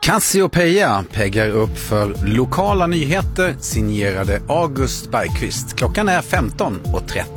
Cassiopeia peggar upp för lokala nyheter signerade August Bergqvist. Klockan är 15:30.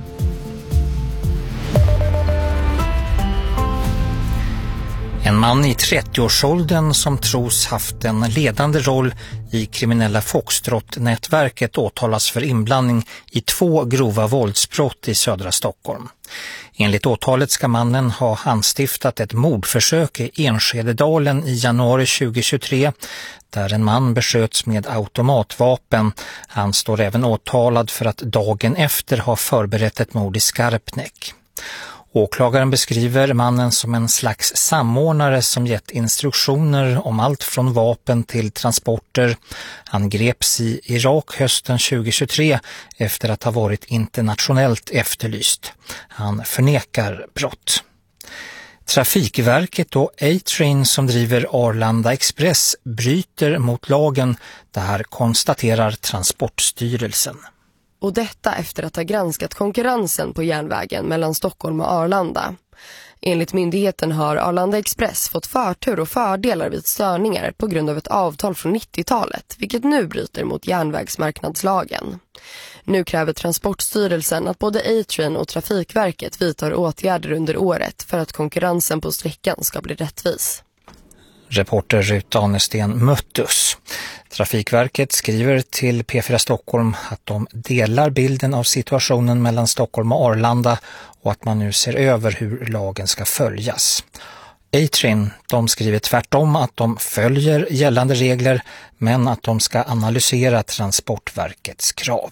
En man i 30-årsåldern som tros haft en ledande roll i kriminella Foxtrot-nätverket åtalas för inblandning i 2 grova våldsbrott i södra Stockholm. Enligt åtalet ska mannen ha anstiftat ett mordförsök i Enskededalen i januari 2023 där en man besköts med automatvapen. Han står även åtalad för att dagen efter ha förberett ett mord i Skarpnäck. Åklagaren beskriver mannen som en slags samordnare som gett instruktioner om allt från vapen till transporter. Han greps i Irak hösten 2023 efter att ha varit internationellt efterlyst. Han förnekar brott. Trafikverket och A-Train som driver Arlanda Express bryter mot lagen. Det här konstaterar Transportstyrelsen. Och detta efter att ha granskat konkurrensen på järnvägen mellan Stockholm och Arlanda. Enligt myndigheten har Arlanda Express fått förtur och fördelar vid störningar på grund av ett avtal från 90-talet, vilket nu bryter mot järnvägsmarknadslagen. Nu kräver Transportstyrelsen att både A-Train och Trafikverket vidtar åtgärder under året för att konkurrensen på sträckan ska bli rättvis. Reporter Rut Anesten Möttus. Trafikverket skriver till P4 Stockholm att de delar bilden av situationen mellan Stockholm och Arlanda och att man nu ser över hur lagen ska följas. A-Train, de skriver tvärtom att de följer gällande regler men att de ska analysera Transportverkets krav.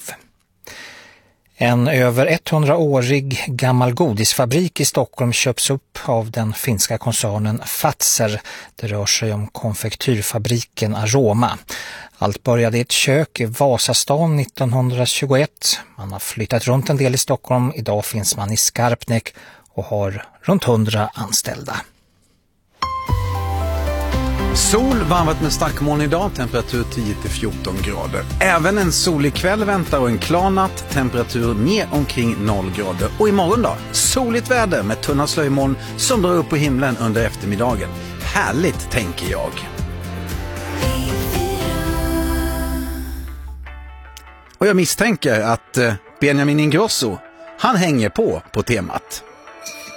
En över 100-årig gammal godisfabrik i Stockholm köps upp av den finska koncernen Fazer. Det rör sig om konfektyrfabriken Aroma. Allt började i ett kök i Vasastan 1921. Man har flyttat runt en del i Stockholm. Idag finns man i Skarpnäck och har runt 100 anställda. Sol varvat med starkmoln idag, temperatur 10-14 grader. Även en solig kväll väntar och en klar natt, temperatur ner omkring 0 grader. Och imorgon då, soligt väder med tunna slöjmoln som drar upp på himlen under eftermiddagen. Härligt, tänker jag. Och jag misstänker att Benjamin Ingrosso, han hänger på temat.